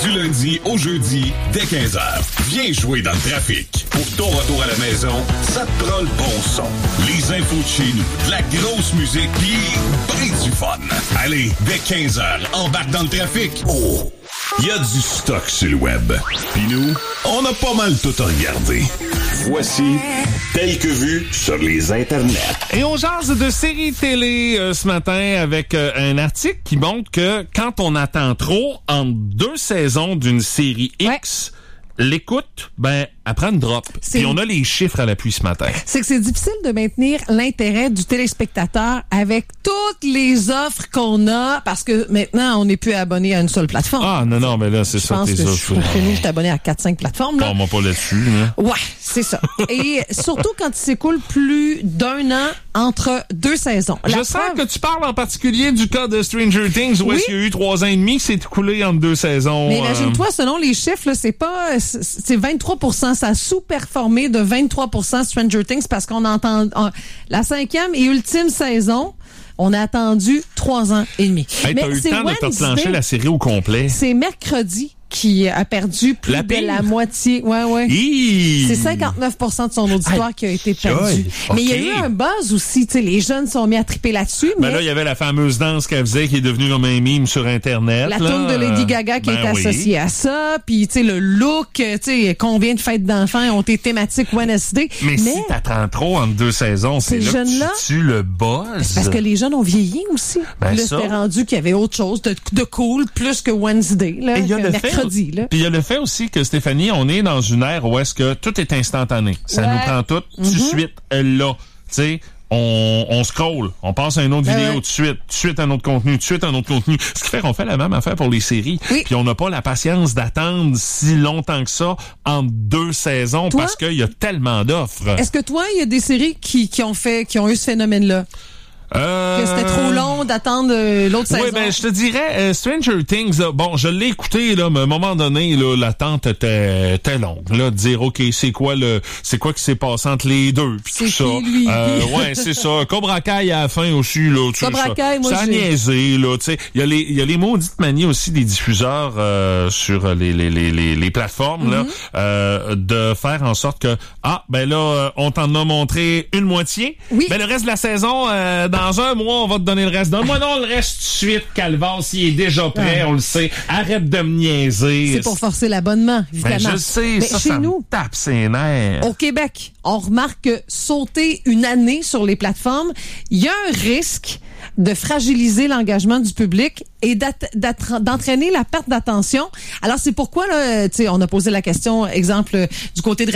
Du lundi au jeudi, dès 15h. Viens jouer dans le trafic. Pour ton retour à la maison, ça te prend le bon son. Les infos de chez nous, de la grosse musique, pis ben du fun. Allez, dès 15h, embarque dans le trafic. Oh! Il y a du stock sur le web. Puis nous, on a pas mal tout regardé. Voici Tel que vu sur les internets. Et on jase de séries télé ce matin avec un article qui montre que quand on attend trop entre 2 saisons d'une série X, l'écoute, elle prend une drop. Puis on a les chiffres à l'appui ce matin. C'est que c'est difficile de maintenir l'intérêt du téléspectateur avec toutes les offres qu'on a, parce que maintenant, on n'est plus abonné à une seule plateforme. Ah, non, mais là, c'est ça tes offres. Je pense que nous, je suis abonné à 4-5 plateformes. Parle-moi pas là-dessus. Là. Ouais, c'est ça. Et surtout quand il s'écoule plus d'1 an entre 2 saisons. Je sens que tu parles en particulier du cas de Stranger Things, où est-ce qu'il y a eu 3 ans et demi qui s'est écoulé entre 2 saisons. Mais imagine-toi, selon les chiffres, là, c'est 23%. Ça a sous-performé de 23% Stranger Things parce qu'on entend la 5e et ultime saison. On a attendu 3 ans et demi. Hey, t'as eu le temps de te plancher la série au complet. C'est mercredi qui a perdu plus de la moitié. Ouais. C'est 59% de son auditoire qui a été perdu. Mais il y a eu un buzz aussi. Tu sais, les jeunes sont mis à triper là-dessus. Mais là, il y avait la fameuse danse qu'elle faisait qui est devenue comme un meme sur Internet. La toune de Lady Gaga qui est associée à ça. Puis, tu sais, le look, tu sais, combien de fêtes d'enfants ont été thématiques Wednesday. Mais si t'attends trop entre 2 saisons, c'est là que tu tues le buzz. C'est parce que les jeunes ont vieilli aussi. Là, c'était rendu qu'il y avait autre chose de cool plus que Wednesday. Là, Puis il y a le fait aussi que, Stéphanie, on est dans une ère où est-ce que tout est instantané. Ça nous prend tout de suite là. Tu sais, on scroll, on passe à une autre vidéo tout de suite un autre contenu, tout de suite un autre contenu. Ce qui fait qu'on fait la même affaire pour les séries. Puis on n'a pas la patience d'attendre si longtemps que ça entre 2 saisons parce qu'il y a tellement d'offres. Est-ce que toi, il y a des séries qui ont eu ce phénomène-là? Que c'était trop long d'attendre l'autre saison. Oui, je te dirais, Stranger Things, je l'ai écouté, là, mais à un moment donné, là, l'attente était longue, là, de dire, OK, c'est quoi qui s'est passé entre les deux, puis tout ça. Lui? Ouais, c'est ça. Cobra Kai à la fin aussi, là, tu sais, Cobra Kai, moi, ça a niaisé, là, tu sais. Il y a les maudites manies aussi des diffuseurs, sur les plateformes, là, de faire en sorte que, on t'en a montré une moitié. Oui. Le reste de la saison, dans 1 mois, on va te donner le reste. Donne-moi non le reste tout de suite, Calvas, il est déjà prêt, on le sait. Arrête de me niaiser. C'est pour forcer l'abonnement, évidemment. Je sais, mais ça chez nous, me tape ses nerfs. Au Québec, on remarque que sauter une année sur les plateformes, il y a un risque de fragiliser l'engagement du public et d'entraîner la perte d'attention. Alors, c'est pourquoi, là, tu sais, on a posé la question, exemple, du côté de